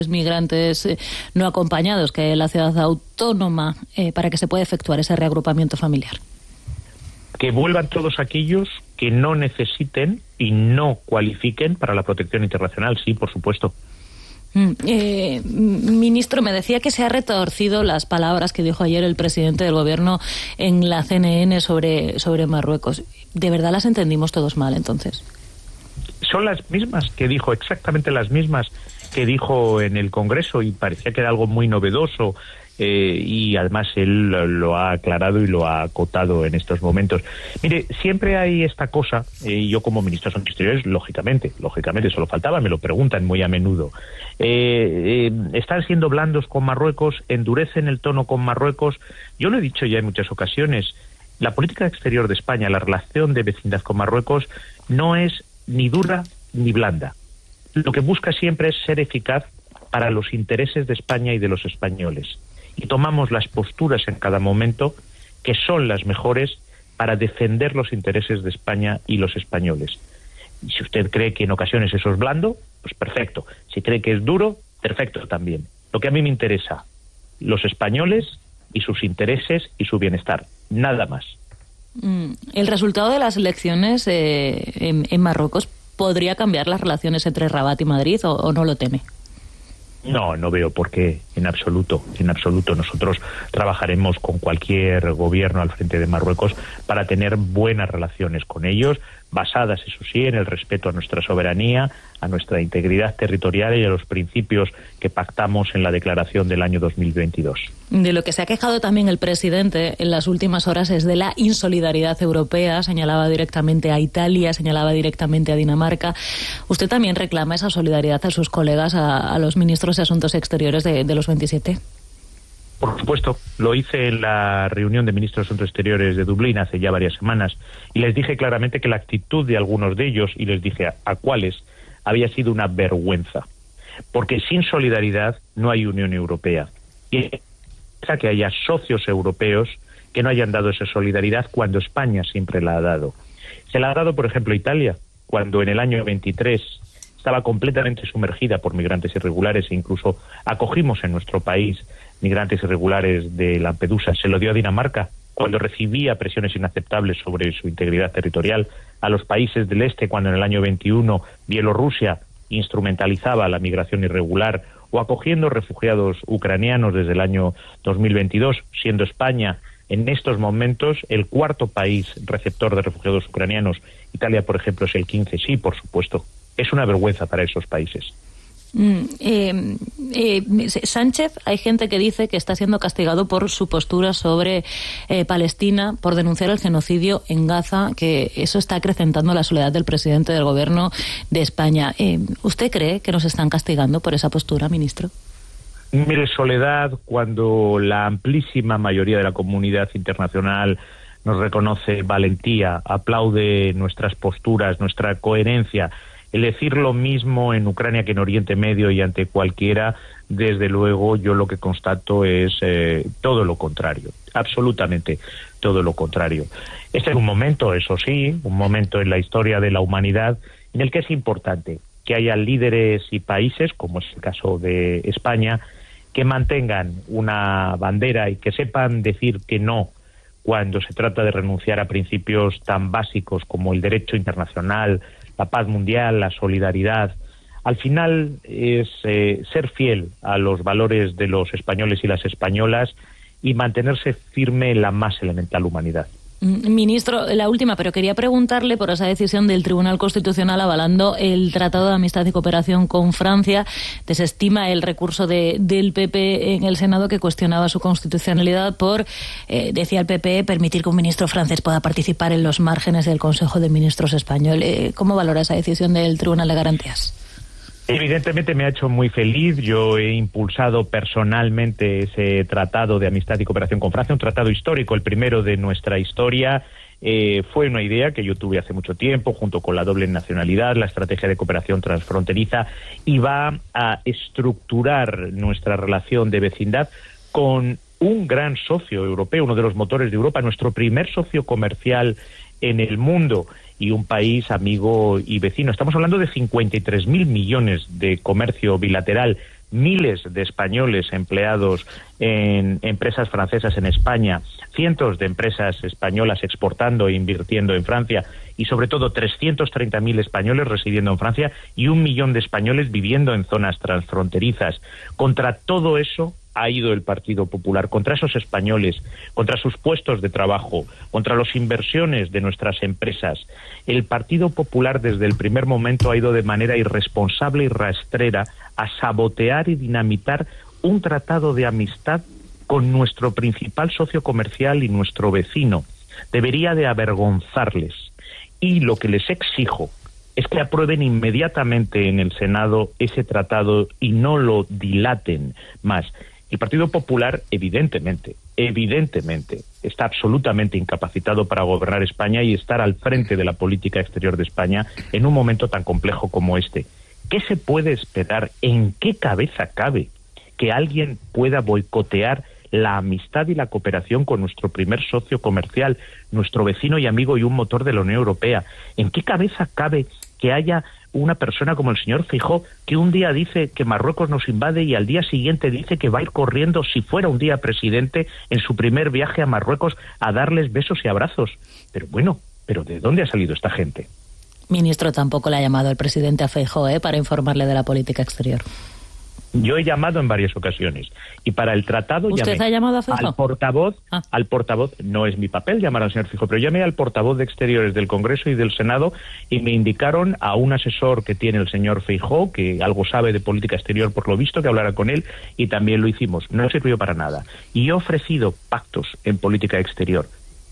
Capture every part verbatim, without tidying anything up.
migrantes eh, no acompañados que hay en la ciudad autónoma eh, para que se pueda efectuar ese reagrupamiento familiar? Que vuelvan todos aquellos que no necesiten y no cualifiquen para la protección internacional, sí, por supuesto. Mm, eh, ministro, me decía que se ha retorcido las palabras que dijo ayer el presidente del gobierno en la C N N sobre, sobre Marruecos. ¿De verdad las entendimos todos mal, entonces? Son las mismas que dijo, exactamente las mismas que dijo en el Congreso, y parecía que era algo muy novedoso, eh, y además él lo ha aclarado y lo ha acotado en estos momentos. Mire, siempre hay esta cosa, y eh, yo como ministro de Asuntos Exteriores, lógicamente, lógicamente, solo faltaba, me lo preguntan muy a menudo. Eh, eh, están siendo blandos con Marruecos, endurecen el tono con Marruecos. Yo lo he dicho ya en muchas ocasiones, la política exterior de España, la relación de vecindad con Marruecos, no es ni dura ni blanda. Lo que busca siempre es ser eficaz para los intereses de España y de los españoles. Y tomamos las posturas en cada momento que son las mejores para defender los intereses de España y los españoles. Y si usted cree que en ocasiones eso es blando, pues perfecto. Si cree que es duro, perfecto también. Lo que a mí me interesa, los españoles y sus intereses y su bienestar. Nada más. El resultado de las elecciones eh, en, en Marruecos podría cambiar las relaciones entre Rabat y Madrid, o, o no lo teme. No, no veo por qué, en absoluto, en absoluto. Nosotros trabajaremos con cualquier gobierno al frente de Marruecos para tener buenas relaciones con ellos, basadas, eso sí, en el respeto a nuestra soberanía, a nuestra integridad territorial y a los principios que pactamos en la declaración del año dos mil veintidós. De lo que se ha quejado también el presidente en las últimas horas es de la insolidaridad europea. Señalaba directamente a Italia, señalaba directamente a Dinamarca. ¿Usted también reclama esa solidaridad a sus colegas, a, a los ministros de Asuntos Exteriores de, de los veintisiete? Por supuesto, lo hice en la reunión de ministros de Asuntos Exteriores de Dublín hace ya varias semanas y les dije claramente que la actitud de algunos de ellos, y les dije a, a cuáles, había sido una vergüenza, porque sin solidaridad no hay Unión Europea. Y que haya socios europeos que no hayan dado esa solidaridad cuando España siempre la ha dado. Se la ha dado, por ejemplo, Italia, cuando en el año veintitrés estaba completamente sumergida por migrantes irregulares e incluso acogimos en nuestro país migrantes irregulares de Lampedusa. Se lo dio a Dinamarca cuando recibía presiones inaceptables sobre su integridad territorial, a los países del este cuando en el año veintiuno Bielorrusia instrumentalizaba la migración irregular, o acogiendo refugiados ucranianos desde el año dos mil veintidós, siendo España en estos momentos el cuarto país receptor de refugiados ucranianos. Italia, por ejemplo, es el quince. Sí, por supuesto. Es una vergüenza para esos países. Mm, eh, eh, Sánchez, hay gente que dice que está siendo castigado por su postura sobre eh, Palestina, por denunciar el genocidio en Gaza, que eso está acrecentando la soledad del presidente del gobierno de España. Eh, ¿Usted cree que nos están castigando por esa postura, ministro? Mire, soledad, cuando la amplísima mayoría de la comunidad internacional nos reconoce valentía, aplaude nuestras posturas, nuestra coherencia. El decir lo mismo en Ucrania que en Oriente Medio y ante cualquiera, desde luego yo lo que constato es eh, todo lo contrario, absolutamente todo lo contrario. Este es un momento, eso sí, un momento en la historia de la humanidad en el que es importante que haya líderes y países, como es el caso de España, que mantengan una bandera y que sepan decir que no cuando se trata de renunciar a principios tan básicos como el derecho internacional, la paz mundial, la solidaridad. Al final es eh, ser fiel a los valores de los españoles y las españolas y mantenerse firme en la más elemental humanidad. Ministro, la última, pero quería preguntarle por esa decisión del Tribunal Constitucional avalando el Tratado de Amistad y Cooperación con Francia. Desestima el recurso de, del P P en el Senado que cuestionaba su constitucionalidad por, eh, decía el P P, permitir que un ministro francés pueda participar en los márgenes del Consejo de Ministros español. Eh, ¿Cómo valora esa decisión del Tribunal de Garantías? Evidentemente me ha hecho muy feliz. Yo he impulsado personalmente ese tratado de amistad y cooperación con Francia, un tratado histórico, el primero de nuestra historia. Eh, fue una idea que yo tuve hace mucho tiempo, junto con la doble nacionalidad, la estrategia de cooperación transfronteriza, y va a estructurar nuestra relación de vecindad con un gran socio europeo, uno de los motores de Europa, nuestro primer socio comercial en el mundo y un país amigo y vecino. Estamos hablando de cincuenta y tres mil millones de comercio bilateral, miles de españoles empleados en empresas francesas en España, cientos de empresas españolas exportando e invirtiendo en Francia y sobre todo trescientos treinta mil españoles residiendo en Francia y un millón de españoles viviendo en zonas transfronterizas. Contra todo eso ha ido el Partido Popular, contra esos españoles, contra sus puestos de trabajo, contra las inversiones de nuestras empresas. El Partido Popular desde el primer momento ha ido de manera irresponsable y rastrera a sabotear y dinamitar un tratado de amistad con nuestro principal socio comercial y nuestro vecino. Debería de avergonzarles. Y lo que les exijo es que aprueben inmediatamente en el Senado ese tratado y no lo dilaten más. El Partido Popular, evidentemente, evidentemente, está absolutamente incapacitado para gobernar España y estar al frente de la política exterior de España en un momento tan complejo como este. ¿Qué se puede esperar? ¿En qué cabeza cabe que alguien pueda boicotear la amistad y la cooperación con nuestro primer socio comercial, nuestro vecino y amigo y un motor de la Unión Europea? ¿En qué cabeza cabe que haya una persona como el señor Feijóo que un día dice que Marruecos nos invade y al día siguiente dice que va a ir corriendo, si fuera un día presidente, en su primer viaje a Marruecos a darles besos y abrazos? Pero bueno, ¿pero de dónde ha salido esta gente? Ministro, tampoco le ha llamado el presidente a Feijóo ¿eh? para informarle de la política exterior. Yo he llamado en varias ocasiones y para el tratado ¿Usted llamé ha llamado a Feijóo? al portavoz, ah. al portavoz, no es mi papel llamar al señor Feijóo, pero llamé al portavoz de Exteriores del Congreso y del Senado y me indicaron a un asesor que tiene el señor Feijóo, que algo sabe de política exterior por lo visto, que hablara con él y también lo hicimos. No sirvió para nada. Y he ofrecido pactos en política exterior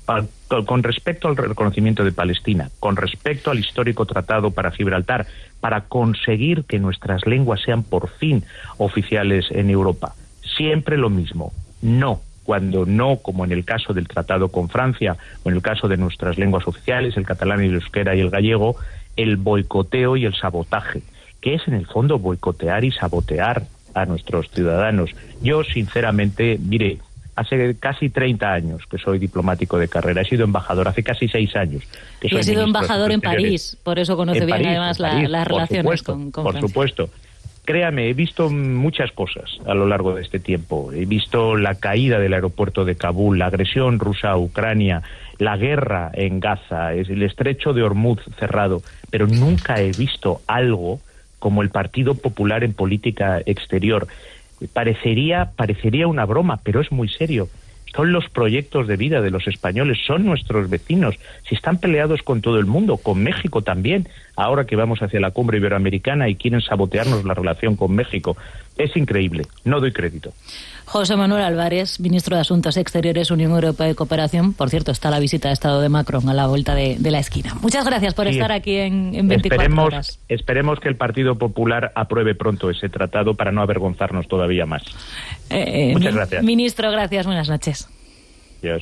con respecto al reconocimiento de Palestina, con respecto al histórico tratado para Gibraltar, para conseguir que nuestras lenguas sean por fin oficiales en Europa. Siempre lo mismo, no, cuando no, como en el caso del tratado con Francia, o en el caso de nuestras lenguas oficiales, el catalán y el euskera y el gallego, el boicoteo y el sabotaje, que es en el fondo boicotear y sabotear a nuestros ciudadanos. Yo, sinceramente, mire, hace casi treinta años que soy diplomático de carrera. He sido embajador hace casi seis años. Que soy y he sido embajador en París, por eso conoce bien París, además la, París, las relaciones supuesto, con, con Por Francia. supuesto. Créame, he visto muchas cosas a lo largo de este tiempo. He visto la caída del aeropuerto de Kabul, la agresión rusa a Ucrania, la guerra en Gaza, el estrecho de Hormuz cerrado, pero nunca he visto algo como el Partido Popular en política exterior. Parecería, parecería una broma, pero es muy serio. Son los proyectos de vida de los españoles, son nuestros vecinos. Si están peleados con todo el mundo, con México también, ahora que vamos hacia la cumbre iberoamericana y quieren sabotearnos la relación con México. Es increíble, no doy crédito. José Manuel Álvarez, ministro de Asuntos Exteriores, Unión Europea y Cooperación. Por cierto, está la visita de Estado de Macron a la vuelta de, de la esquina. Muchas gracias por sí, estar aquí en, en veinticuatro esperemos, horas. Esperemos que el Partido Popular apruebe pronto ese tratado para no avergonzarnos todavía más. Eh, Muchas mi, gracias. Ministro, gracias. Buenas noches. Adiós.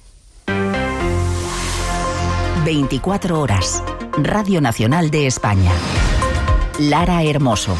veinticuatro horas. Radio Nacional de España. Lara Hermoso.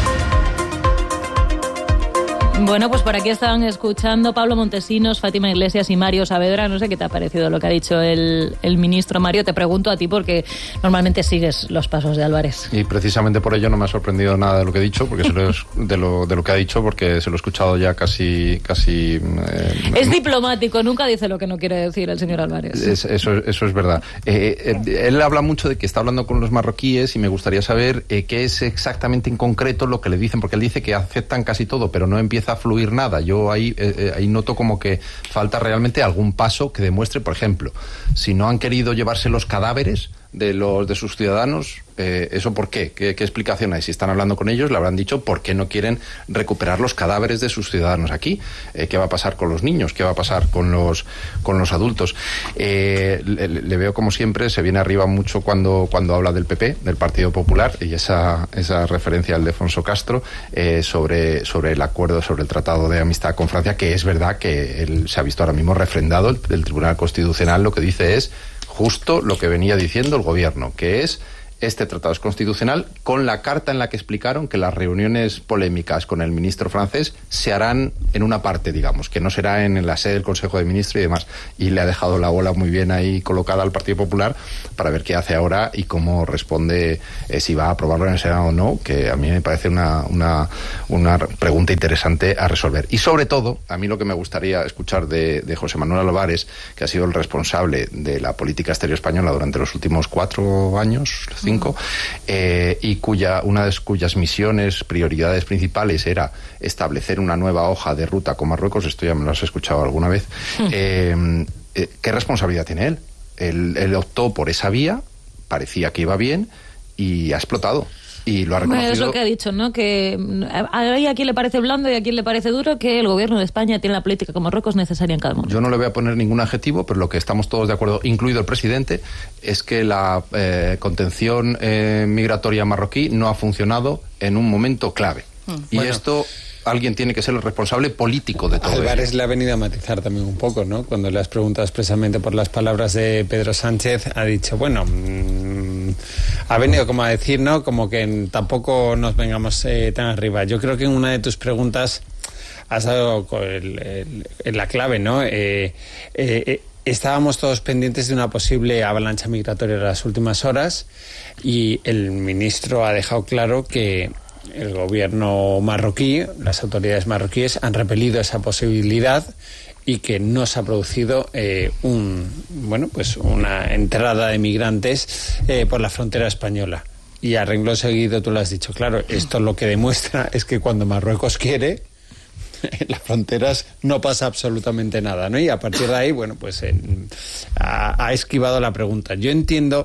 Bueno, pues por aquí estaban escuchando Pablo Montesinos, Fátima Iglesias y Mario Saavedra. No sé qué te ha parecido lo que ha dicho el, el ministro. Mario, te pregunto a ti porque normalmente sigues los pasos de Álvarez. Y precisamente por ello no me ha sorprendido nada de lo que he dicho, porque se lo, de, lo, de lo que ha dicho, porque se lo he escuchado ya casi... casi eh, es diplomático, nunca dice lo que no quiere decir el señor Álvarez. Es, eso, eso es verdad. Eh, eh, él habla mucho de que está hablando con los marroquíes y me gustaría saber eh, qué es exactamente en concreto lo que le dicen, porque él dice que aceptan casi todo, pero no empieza a fluir nada. Yo ahí, eh, ahí noto como que falta realmente algún paso que demuestre, por ejemplo, si no han querido llevarse los cadáveres de los de sus ciudadanos, eh, ¿eso por qué? qué? ¿Qué explicación hay? Si están hablando con ellos, le habrán dicho por qué no quieren recuperar los cadáveres de sus ciudadanos aquí. Eh, ¿Qué va a pasar con los niños? ¿Qué va a pasar con los con los adultos? Eh, le, le veo, como siempre, se viene arriba mucho cuando, cuando habla del P P, del Partido Popular, y esa, esa referencia al Alfonso Castro eh, sobre, sobre el acuerdo, sobre el Tratado de Amistad con Francia, que es verdad que él se ha visto ahora mismo refrendado. El, el Tribunal Constitucional lo que dice es justo lo que venía diciendo el gobierno, que es este tratado es constitucional, con la carta en la que explicaron que las reuniones polémicas con el ministro francés se harán en una parte, digamos, que no será en la sede del Consejo de Ministros y demás. Y le ha dejado la bola muy bien ahí colocada al Partido Popular para ver qué hace ahora y cómo responde, eh, si va a aprobarlo en el Senado o no, que a mí me parece una, una, una pregunta interesante a resolver. Y sobre todo, a mí lo que me gustaría escuchar de, de José Manuel Álvarez, que ha sido el responsable de la política exterior española durante los últimos cuatro años, cinco, eh, y cuya una de cuyas misiones, prioridades principales era establecer una nueva hoja de ruta con Marruecos, esto ya me lo has escuchado alguna vez, eh, eh, ¿qué responsabilidad tiene él? él? Él optó por esa vía, parecía que iba bien, y ha explotado. Y lo ha reconocido. Bueno, es lo que ha dicho, ¿no? Que hay a quien le parece blando y a quien le parece duro, que el gobierno de España tiene la política con Marruecos necesaria en cada momento. Yo no le voy a poner ningún adjetivo, pero lo que estamos todos de acuerdo, incluido el presidente, es que la eh, contención eh, migratoria marroquí no ha funcionado en un momento clave. Mm. Y bueno, esto... alguien tiene que ser el responsable político de todo. Álvarez le ha venido a matizar también un poco, ¿no? Cuando le has preguntado expresamente por las palabras de Pedro Sánchez, ha dicho, bueno, mmm, ha venido como a decir, ¿no? Como que en, tampoco nos vengamos eh, tan arriba. Yo creo que en una de tus preguntas has dado el, el, el, la clave, ¿no? Eh, eh, eh, Estábamos todos pendientes de una posible avalancha migratoria en las últimas horas y el ministro ha dejado claro que el gobierno marroquí, las autoridades marroquíes han repelido esa posibilidad y que no se ha producido eh, un bueno pues una entrada de migrantes eh, por la frontera española. Y a renglón seguido tú lo has dicho, claro, esto lo que demuestra es que cuando Marruecos quiere, en las fronteras no pasa absolutamente nada, ¿no? Y a partir de ahí, bueno, pues eh, ha, ha esquivado la pregunta. Yo entiendo,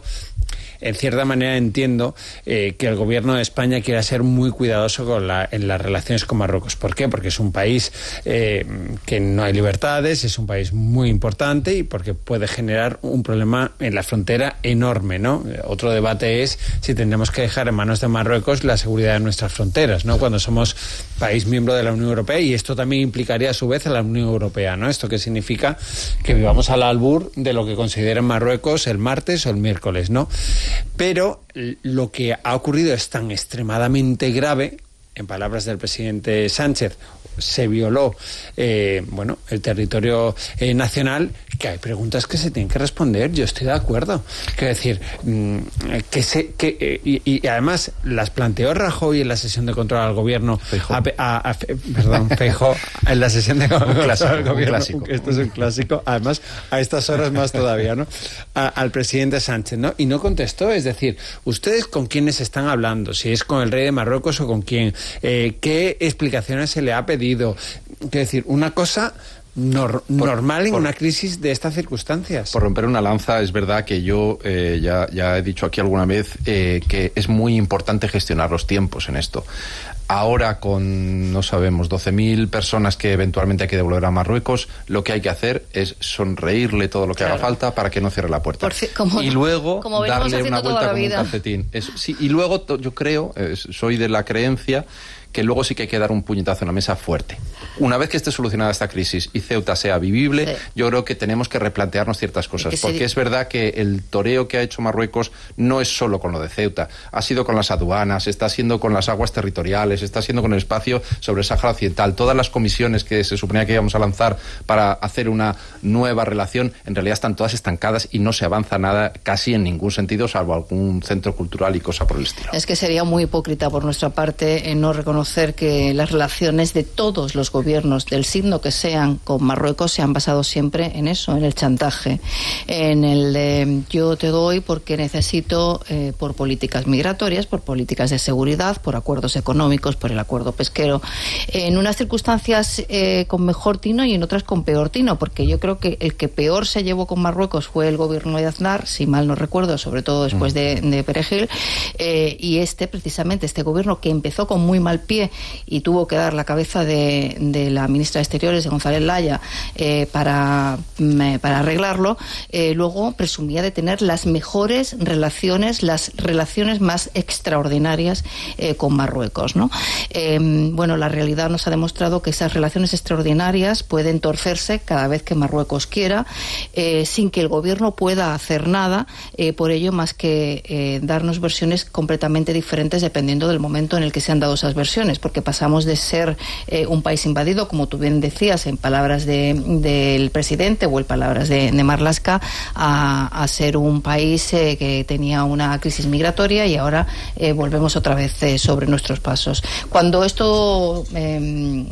en cierta manera entiendo eh, que el gobierno de España quiera ser muy cuidadoso con la, en las relaciones con Marruecos. ¿Por qué? Porque es un país eh, que no hay libertades, es un país muy importante y porque puede generar un problema en la frontera enorme, ¿no? Otro debate es si tendremos que dejar en manos de Marruecos la seguridad de nuestras fronteras, ¿no? Cuando somos país miembro de la Unión Europea, y esto también implicaría a su vez a la Unión Europea, ¿no? Esto que significa que vivamos al albur de lo que consideren Marruecos el martes o el miércoles, ¿no? Pero lo que ha ocurrido es tan extremadamente grave, en palabras del presidente Sánchez, se violó eh, bueno, el territorio eh, nacional, que hay preguntas que se tienen que responder. Yo estoy de acuerdo. Quiero decir, mmm, que se que eh, y, y además las planteó Rajoy en la sesión de control al gobierno. A, a, a, perdón, Feijóo en la sesión de control al gobierno. Un clásico. Esto es un clásico. Además, a estas horas más todavía, ¿no? A, al presidente Sánchez, ¿no? Y no contestó. Es decir, ¿ustedes con quiénes están hablando? Si es con el rey de Marruecos o con quién. Eh, ¿Qué explicaciones se le ha pedido? Quiero decir, una cosa nor- por, normal en por, una crisis de estas circunstancias. Por romper una lanza, es verdad que yo eh, ya, ya he dicho aquí alguna vez eh, que es muy importante gestionar los tiempos en esto. Ahora, con, no sabemos, doce mil personas que eventualmente hay que devolver a Marruecos, lo que hay que hacer es sonreírle todo lo que claro. haga falta para que no cierre la puerta. Por, como, y luego como darle una vuelta con vida. un calcetín. Es, sí, y luego yo creo, eh, soy de la creencia que luego sí que hay que dar un puñetazo en la mesa fuerte. Una vez que esté solucionada esta crisis y Ceuta sea vivible, sí. yo creo que tenemos que replantearnos ciertas cosas, porque se... es verdad que el toreo que ha hecho Marruecos no es solo con lo de Ceuta, ha sido con las aduanas, está siendo con las aguas territoriales, está siendo con el espacio sobre el Sáhara Occidental. Todas las comisiones que se suponía que íbamos a lanzar para hacer una nueva relación, en realidad están todas estancadas y no se avanza nada casi en ningún sentido, salvo algún centro cultural y cosa por el estilo. Es que sería muy hipócrita por nuestra parte en no reconocer que las relaciones de todos los gobiernos del signo que sean con Marruecos se han basado siempre en eso, en el chantaje, en el de yo te doy porque necesito eh, por políticas migratorias, por políticas de seguridad, por acuerdos económicos, por el acuerdo pesquero, en unas circunstancias eh, con mejor tino y en otras con peor tino, porque yo creo que el que peor se llevó con Marruecos fue el gobierno de Aznar, si mal no recuerdo, sobre todo después de, de Perejil, eh, y este precisamente, este gobierno que empezó con muy mal pie, pie y tuvo que dar la cabeza de, de la ministra de Exteriores, de González Laya, eh, para, para arreglarlo, eh, luego presumía de tener las mejores relaciones, las relaciones más extraordinarias eh, con Marruecos, ¿no? Eh, bueno, la realidad nos ha demostrado que esas relaciones extraordinarias pueden torcerse cada vez que Marruecos quiera, eh, sin que el gobierno pueda hacer nada eh, por ello, más que eh, darnos versiones completamente diferentes dependiendo del momento en el que se han dado esas versiones, porque pasamos de ser eh, un país invadido, como tú bien decías, en palabras de, del presidente o en palabras de, de Marlaska, a, a ser un país eh, que tenía una crisis migratoria y ahora eh, volvemos otra vez eh, sobre nuestros pasos. Cuando esto eh,